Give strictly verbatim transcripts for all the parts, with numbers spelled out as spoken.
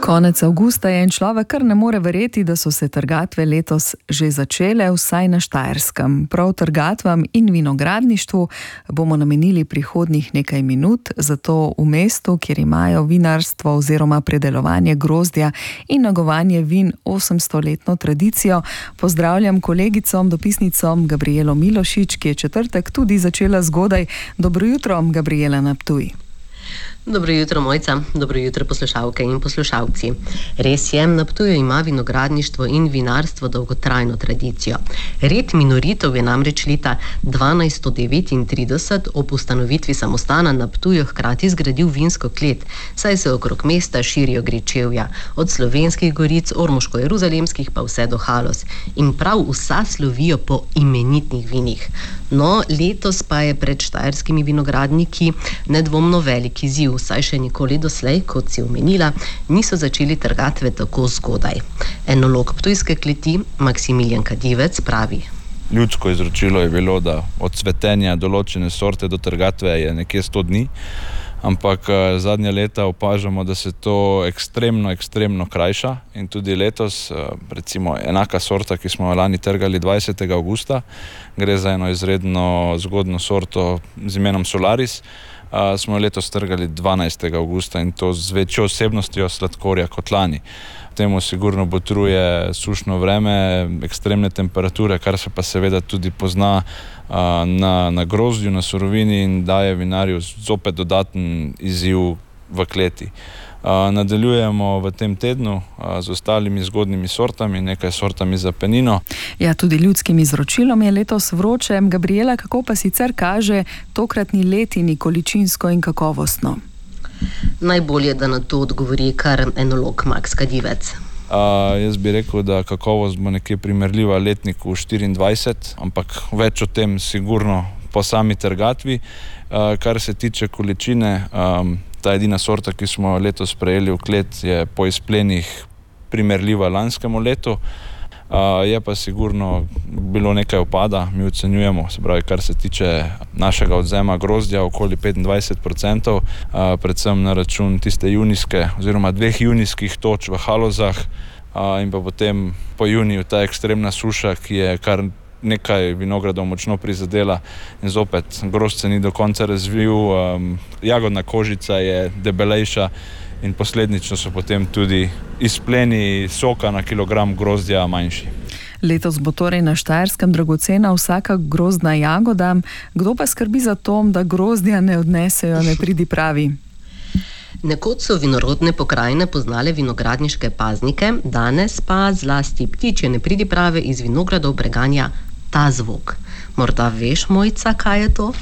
Konec avgusta je in človek kar ne more verjeti, da so se trgatve letos že začele, vsaj na Štajerskem. Prav trgatvam in vinogradništvu bomo namenili prihodnjih nekaj minut, zato v mestu, kjer imajo vinarstvo oziroma predelovanje grozdja in nagovanje vin osemstoletno tradicijo, pozdravljam kolegicom, dopisnicom Gabrielo Milošič, ki je četrtek tudi začela zgodaj. Dobro jutro, Gabriela na Ptuj. Dobro jutro, Mojca. Dobro jutro, poslušalke in poslušalci. Res je, na Ptuju ima vinogradništvo in vinarstvo dolgotrajno tradicijo. Red Minoritov je namreč leta dvanajststo devetintrideset ob ustanovitvi samostana na Ptuju hkrati zgradil vinsko klet, saj se okrog mesta širijo gričevja, od Slovenskih goric, ormoško-jeruzalemskih pa vse do Haloz. In prav vsa slovijo po imenitnih vinih. No, letos pa je pred štajerskimi vinogradniki nedvomno velik izziv, saj še nikoli doslej, kot si omenila, niso začeli trgatve tako zgodaj. Enolog ptujske kleti Maksimilijan Kadivec pravi: Ljudsko izročilo je bilo, da od cvetenja določene sorte do trgatve je nekje sto dni, ampak zadnja leta opažamo, da se to ekstremno, ekstremno krajša in tudi letos, recimo enaka sorta, ki smo lani trgali dvajsetega avgusta, gre za eno izredno zgodno sorto z imenom Solaris, smo letos trgali dvanajstega avgusta in to z večjo osebnostjo sladkorja kot lani. Temu sigurno botruje sušno vreme, ekstremne temperature, kar se pa seveda tudi pozna a, na, na grozdju, na surovini in daje vinarju zopet dodaten izziv v kleti. A, nadaljujemo v tem tednu a, z ostalimi zgodnimi sortami, nekaj sortami za penino. Ja, tudi ljudskim izročilom je letos vroče. Gabriela, kako pa sicer kaže tokratni letini količinsko in kakovostno? Najbolje, da na to odgovori kar enolog Maks Kadivec. Uh, jaz bi rekel, da kakovost bo nekje primerljiva letniku štiriindvajset, ampak več o tem sigurno po sami trgatvi. Uh, kar se tiče količine, um, ta edina sorta, ki smo letos sprejeli v klet, je po izplenih primerljiva lanskemu letu. Uh, je pa sigurno bilo nekaj upada, mi ocenjujemo, se pravi, kar se tiče našega odzema grozdja, okoli petindvajset procentov, uh, predvsem na račun tiste junijske oziroma dveh junijskih toč v Halozah uh, in pa potem po juniju ta ekstremna suša, ki je kar nekaj vinogradov močno prizadela in zopet grozd se ni do konca razvil, um, jagodna kožica je debelejša in posledično so potem tudi izpleni soka na kilogram grozdja manjši. Letos bo torej na Štajerskem dragocena vsaka grozdna jagoda. Kdo pa skrbi za to, da grozdja ne odnesejo nepridipravi? Nekoč so vinorodne pokrajine poznale vinogradniške paznike, danes pa zlasti ptičje nepridiprave iz vinogradov preganja ta zvok. Morda veš, Mojca, kaj je to?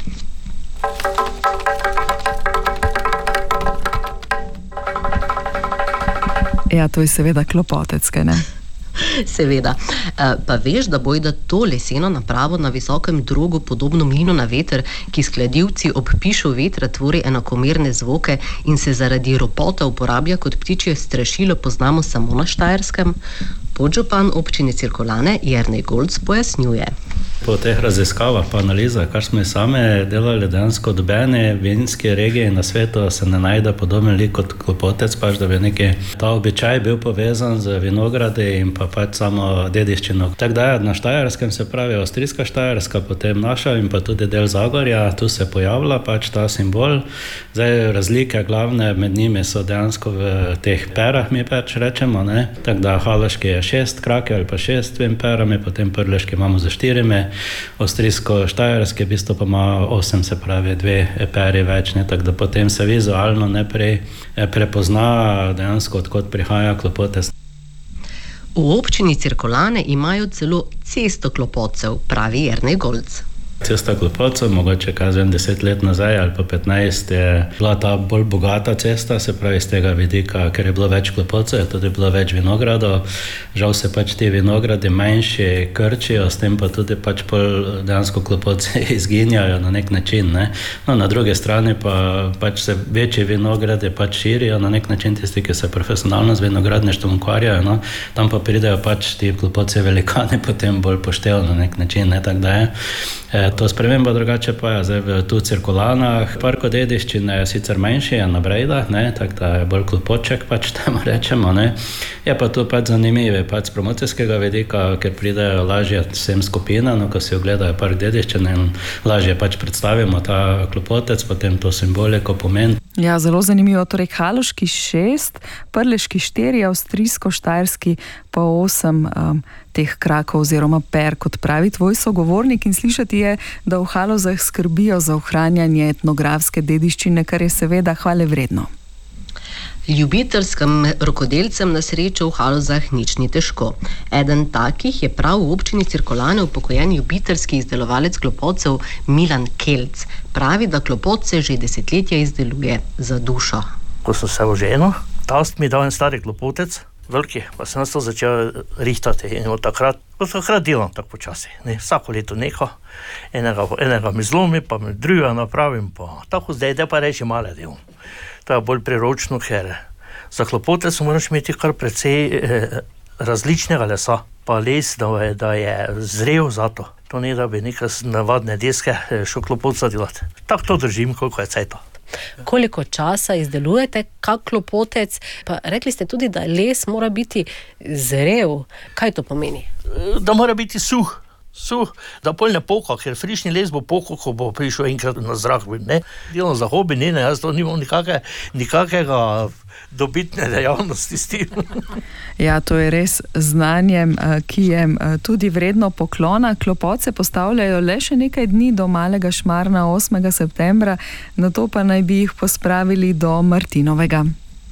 Ja, to je seveda klopotec, kaj ne? Seveda. Pa veš, da bojda to leseno napravo na visokem drogu podobno mlinu na veter, ki s kladivci ob pišu vetra tvori enakomerne zvoke in se zaradi ropota uporablja kot ptičje strašilo, poznamo samo na Štajerskem? Podžupan občine Cirkulane Jernej Golc pojasnjuje. Po teh raziskavah pa analizah, kar smo same delali dejansko dobene vinske regije na svetu, se ne najde podoben lik kot klopotec, pač da bi neki ta običaj bil povezan z vinogradi in pa pač samo dediščino. Tako da na Štajerskem se pravi avstrijska Štajerska, potem naša in pa tudi del Zagorja, tu se pojavlja pač ta simbol. Zdaj razlike glavne med njimi so dejansko v teh perah, mi pač rečemo, ne? Tako da haloški je šest krake ali pa šest vin perami, potem prleški imamo za štirimi, avstrijsko-štajerske v bistvu pa ima osem, se pravi dve peri več, ne, tako da potem se vizualno najprej prepozna dejansko, odkot prihaja klopotec. V občini Cirkulane imajo celo cesto klopotcev, pravi Jernej Golc. Cesta klopotcev, mogoče kažem deset let nazaj ali pa petnajst, je bila ta bolj bogata cesta, se pravi iz tega vidika, ker je bilo več klopotcev, je tudi bilo več vinogradov. Žal se pač ti vinogradi manjši krčijo, s tem pa tudi pač pol dejansko klopotce izginjajo na nek način, ne. No, na druge strani pa pač se večji vinogradi pač širijo na nek način, tisti, ki se profesionalno z vinogradništvom ukvarjajo, no. Tam pa pridejo pač ti klopotce velikani potem bolj poštev na nek način, ne, tako da je. to sprememba, drugače pa je zdaj v tu cirkulanah. Parko dediščine je sicer manjši, je na Brejdah, ne, tako da je bolj klopoček, pač temu rečemo, ne. Je pa to pač zanimivo, pač z promocijskega vidika, ker pridejo lažje vsem skupinam, no, ko si ogledajo park dediščine in lažje pač predstavimo ta klopotec, potem to simboliko pomen. Ja, zelo zanimivo, torej Haloški šest, Prleški štiri, Avstrijsko-Štajerski pa osem um, teh krakov oziroma per, kot pravi tvoj sogovornik, in slišati je, da v Halozah skrbijo za ohranjanje etnografske dediščine, kar je seveda hvale vredno. Ljubiteljskim rokodelcem na srečo v Halozah nič ni težko. Eden takih je prav v občini Cirkulane upokojen ljubiteljski izdelovalec klopotcev Milan Kelc. Pravi, da klopotce že desetletja izdeluje za dušo. Ko sem se oženil, tast mi dal en stari klopotec, veliki, pa sem to začel rihtati in od takrat, od takrat delam tako počasi. Ne, vsako leto nekaj, enega, enega mi zlomi, pa mi drugega napravim, pa tako zdaj, da pa reči male delam. To je bolj priročno, ker za klopotec moraš imeti kar precej eh, različnega lesa, pa les, da je, da je zrel za to. To ne, da bi nekaj navadne deske šel klopotca delati. Tako to držim, koliko je cajta. Koliko časa izdelujete kak klopotec? Pa rekli ste tudi, da les mora biti zrel. Kaj to pomeni? Da mora biti suh. Suh, da pol ne poka, ker frišni les bo pokal, ko bo prišel enkrat na zrak. Ne? Delam za hobi, ne, ne, jaz to nimam nikake, nikakega dobitne dejavnosti s tem. Ja, to je res znanjem, ki je tudi vredno poklona. Klopotce postavljajo le še nekaj dni do Malega Šmarna osmega septembra, nato pa naj bi jih pospravili do Martinovega.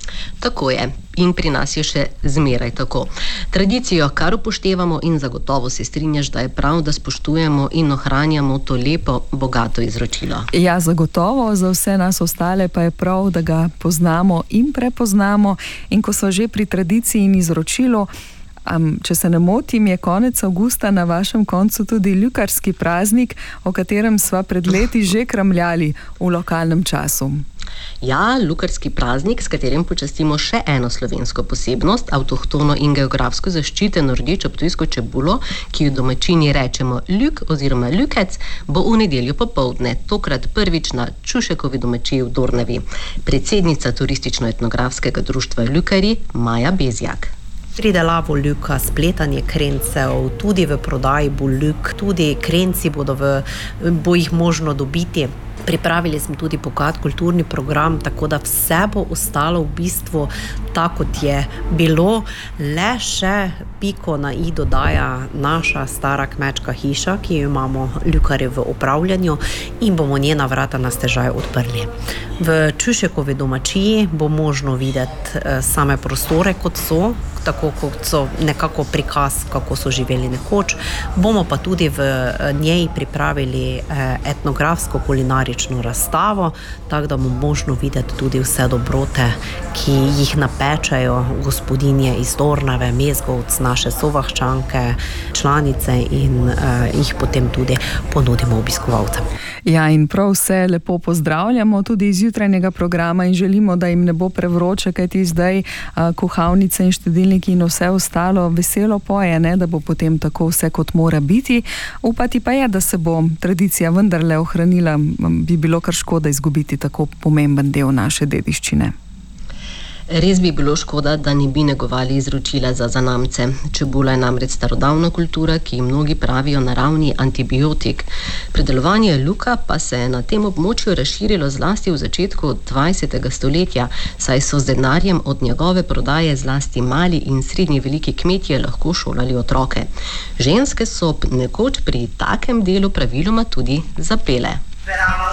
Tako je. In pri nas je še zmeraj tako. Tradicijo kar upoštevamo in zagotovo se strinjaš, da je prav, da spoštujemo in ohranjamo to lepo, bogato izročilo. Ja, zagotovo, za vse nas ostale pa je prav, da ga poznamo in prepoznamo. In ko so že pri tradiciji in izročilu, um, če se ne motim, je konec avgusta na vašem koncu tudi ljukarski praznik, o katerem sva pred leti že kramljali v lokalnem času. Ja, ljukarski praznik, s katerim počastimo še eno slovensko posebnost, avtohtono in geografsko zaščiteno rdečo ptujsko čebulo, ki jo domačini rečemo ljuk oziroma ljukec, bo v nedeljo popoldne, tokrat prvič na Čušekovi domačiji v Dornavi. Predsednica turistično-etnografskega društva Ljukari, Maja Bezjak. Pridelavo ljuka, spletanje krencev, tudi v prodaji bo ljuk, tudi krenci bodo v, bo jih možno dobiti. Pripravili smo tudi bogat kulturni program, tako da vse bo ostalo v bistvu tako, kot je bilo. Le še piko na i dodaja naša stara kmečka hiša, ki jo imamo ljukarji v upravljanju in bomo njena vrata na stežaj odprli. V Čušekovi domačiji bo možno videti same prostore, kot so, tako kot so nekako prikaz, kako so živeli nekoč. Bomo pa tudi v njej pripravili etnografsko kulinarično razstavo, tako da bo možno videti tudi vse dobrote, ki jih napečajo gospodinje iz Dornave, Mezgovc, naše sovahčanke, članice in uh, jih potem tudi ponudimo obiskovalcem. Ja, in prav vse lepo pozdravljamo tudi iz jutranjega programa in želimo, da jim ne bo prevroče, kajti zdaj uh, kuhalnice in štedilniki in vse ostalo veselo poje, ne, da bo potem tako vse, kot mora biti. Upati pa je, da se bo tradicija vendarle ohranila, bi bilo kar škoda izgubiti tako pomemben del naše dediščine. Res bi bilo škoda, da ne bi negovali izročila za zanamce. Čebula je namreč starodavna kultura, ki ji mnogi pravijo naravni antibiotik. Predelovanje luka pa se je na tem območju razširilo zlasti v začetku dvajsetega stoletja, saj so z denarjem od njegove prodaje zlasti mali in srednji veliki kmetje lahko šolali otroke. Ženske so nekoč pri takem delu praviloma tudi zapele.